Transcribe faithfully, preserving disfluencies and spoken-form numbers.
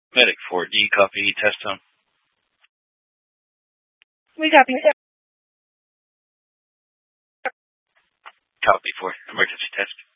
Medic four, do you copy test tone? We copy. Copy for emergency test.